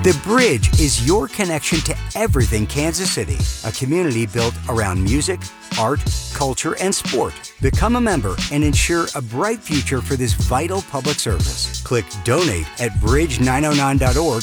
The Bridge is your connection to everything Kansas City, a community built around music, art, culture, and sport. Become a member and ensure a bright future for this vital public service. Click donate at bridge909.org